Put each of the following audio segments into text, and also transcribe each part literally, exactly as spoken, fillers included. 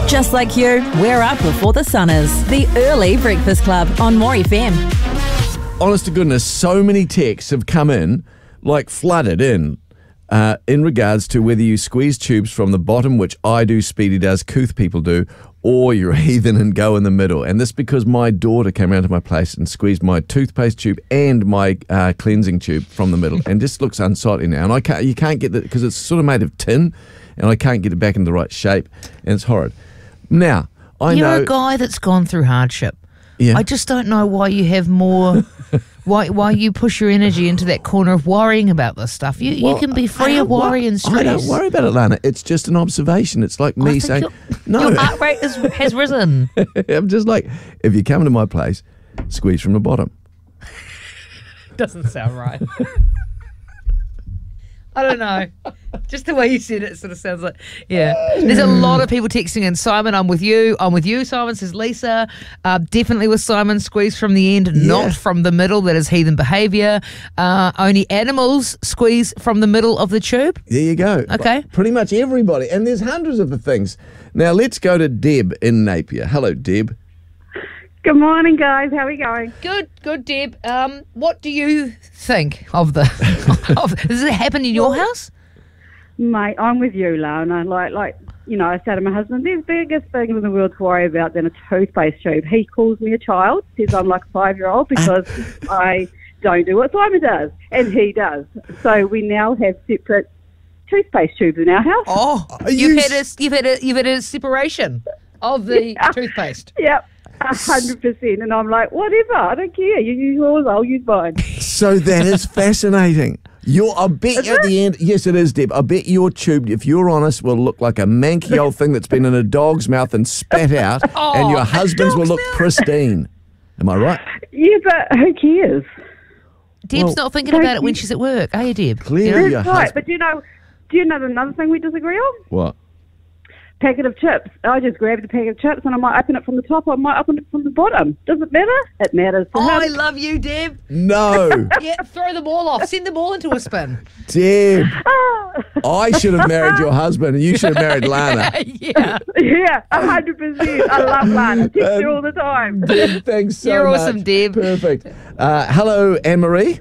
Just like you, we're up before the sun is. The Early Breakfast Club on More F M. Honest to goodness, so many texts have come in, like flooded in, uh, in regards to whether you squeeze tubes from the bottom, which I do, Speedy does, Couth people do, or you're a heathen and go in the middle. And this because my daughter came around to my place and squeezed my toothpaste tube and my uh, cleansing tube from the middle, and just looks unsightly now. And I can't, you can't get it because it's sort of made of tin, and I can't get it back in the right shape, and it's horrid. Now, I You're know... a guy that's gone through hardship. Yeah. I just don't know why you have more... why why you push your energy into that corner of worrying about this stuff. You Well, you can be free I of don't wor- worry and stress. I don't worry about it, Lana. It's just an observation. It's like I me think saying... your, No. your heart rate is, has risen. I'm just like, if you come to my place, squeeze from the bottom. Doesn't sound right. I don't know. Just the way you said it, it sort of sounds like, yeah. There's a lot of people texting in. Simon, I'm with you. I'm with you, Simon, says Lisa. Uh, definitely with Simon. Squeeze from the end, Yeah. not from the middle. That is heathen behaviour. Uh, only animals squeeze from the middle of the tube. There you go. Okay. Pretty much everybody. And there's hundreds of the things. Now, let's go to Deb in Napier. Hello, Deb. Good morning, guys. How are we going? Good, good, Deb. Um, what do you think of the... of, does it happen in your house? Mate, I'm with you, Lana. Like, like, you know, I said to my husband, there's biggest thing in the world to worry about than a toothpaste tube. He calls me a child, says I'm like a five-year-old because I don't do what Simon does, and he does. So we now have separate toothpaste tubes in our house. Oh, Are you've you had a you've had a you've had a separation of the Yeah. toothpaste. Yep, a hundred percent. And I'm like, whatever, I don't care. You use yours, I'll use mine. So that is fascinating. You're, I bet you at the end, yes, it is, Deb. I bet your tube, if you're honest, will look like a manky old thing that's been in a dog's mouth and spat out, Oh, and your a husband's will dog's look mouth. pristine. Am I right? Yeah, but who cares? Deb's Well, not thinking don't about it when you- she's at work, are you, Deb? Clearly, You know? your That's right. husband. But do you know, do you know another thing we disagree on? What? Packet of chips. I just grab the packet of chips and I might open it from the top or I might open it from the bottom. Does it matter? It matters to Oh, I him. love you, Deb. No, Yeah, throw them all off. Send them all into a spin. Deb. Ah. I should have married your husband, and you should have married Lana. Yeah. Yeah, a hundred percent. I love Lana. Text her all the time. Deb, thanks so You're much. awesome, Deb. Perfect. Uh, hello, Anne-Marie.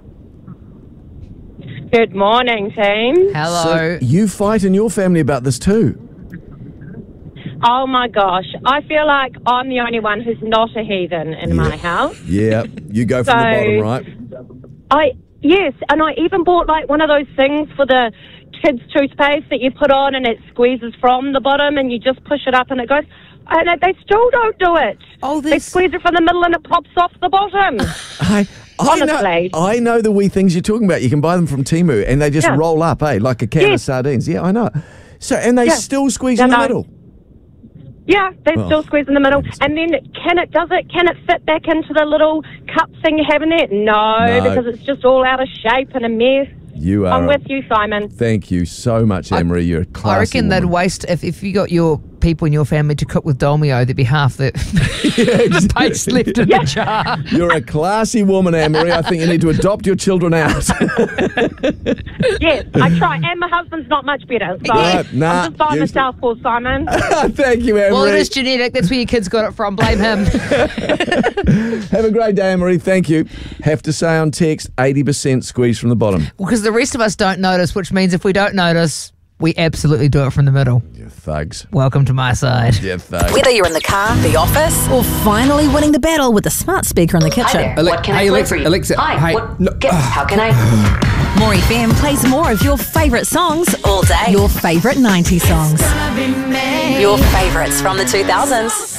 Good morning, team. Hello. So you fight in your family about this too. Oh my gosh, I feel like I'm the only one who's not a heathen in my house. Yeah, you go from So- the bottom, right? I yes, and I even bought like one of those things for the kids' toothpaste that you put on and it squeezes from the bottom and you just push it up and it goes. And they still don't do it. Oh, They this. squeeze it from the middle and it pops off the bottom. I, I know, Honestly. I know the wee things you're talking about. You can buy them from Temu, and they just Yeah. roll up, eh, like a can of Yes. sardines. Yeah, I know. So, and they Yeah. still squeeze Yeah, in the no. middle. Yeah, they Oh. still squeeze in the middle. And then can it does it can it fit back into the little cup thing you have in there? No, No. because it's just all out of shape and a mess. You are. I'm with you, Simon. Thank you so much, Emery. You're a classy I reckon they'd woman. waste, if, if you got your people in your family to cook with Dolmio, there'd be half the, the paste left in the jar. You're a classy woman, Emery. I think you need to adopt your children out. Yes, I try. And my husband's not much better. So No, nah, I'm just buying you- the Southpaw, Simon. Thank you, Emery. Well, it is genetic. That's where your kids got it from. Blame him. Have a great day, Emery. Thank you. Have to say on text, eighty percent squeeze from the bottom. Because the rest of us don't notice, which means if we don't notice, we absolutely do it from the middle. You thugs. Welcome to my side. You thugs. Whether you're in the car, the office, or finally winning the battle with the smart speaker in the kitchen. Hi there. What can I play for you? Alexa, Hi. hi. What, No, get- how can I? More F M plays more of your favourite songs all day. Your favourite nineties songs. Your favourites from the two thousands.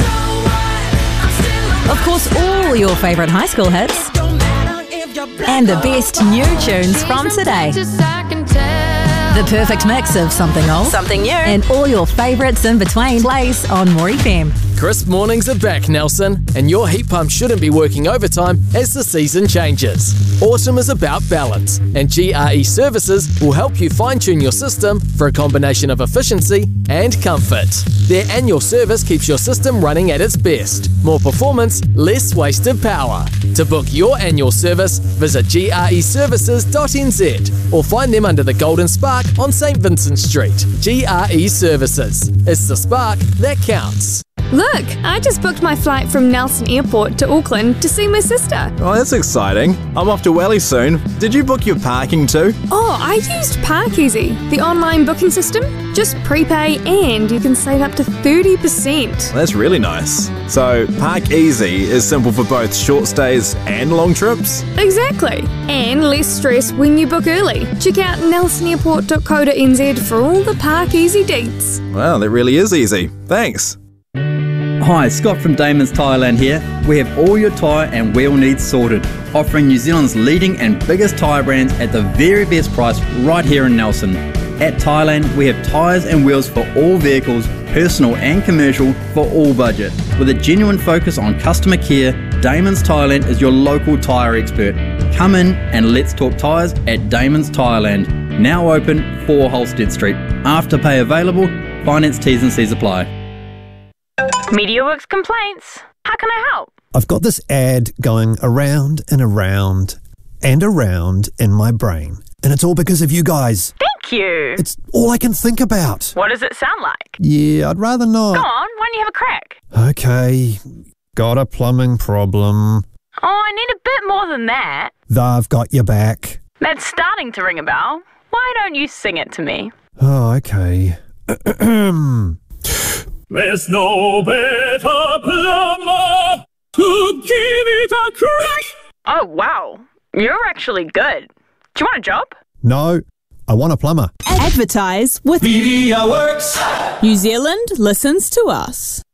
Of course, all your favourite high school hits. And the best new tunes from today. The perfect mix of something old, something new, and all your favourites in between plays on More F M. Crisp mornings are back, Nelson, and your heat pump shouldn't be working overtime as the season changes. Autumn is about balance, and G R E Services will help you fine-tune your system for a combination of efficiency and comfort. Their annual service keeps your system running at its best. More performance, less wasted power. To book your annual service, visit G R E services dot n z or find them under the Golden Spark on St Vincent Street. G R E Services. It's the spark that counts. Look, I just booked my flight from Nelson Airport to Auckland to see my sister. Oh, that's exciting. I'm off to Welly soon. Did you book your parking too? Oh, I used Parkeasy, the online booking system. Just prepay and you can save up to thirty percent. That's really nice. So, Park Easy is simple for both short stays and long trips? Exactly. And less stress when you book early. Check out nelson airport dot co dot n z for all the Parkeasy deets. Wow, that really is easy. Thanks. Hi, Scott from Damon's Tyreland here. We have all your tyre and wheel needs sorted, offering New Zealand's leading and biggest tyre brands at the very best price right here in Nelson. At Tyreland, we have tyres and wheels for all vehicles, personal and commercial, for all budget. With a genuine focus on customer care, Damon's Tyreland is your local tyre expert. Come in and let's talk tyres at Damon's Tyreland. Now open, four Holstead Street. Afterpay available, finance T's and C's apply. MediaWorks complaints. How can I help? I've got this ad going around and around and around in my brain. And it's all because of you guys. Thank you. It's all I can think about. What does it sound like? Yeah, I'd rather not. Go on, why don't you have a crack? Okay. Got a plumbing problem. Oh, I need a bit more than that. I've got your back. That's starting to ring a bell. Why don't you sing it to me? Oh, okay. There's no better plumber to give it a crack. Oh, wow. You're actually good. Do you want a job? No, I want a plumber. Advertise with MediaWorks. New Zealand listens to us.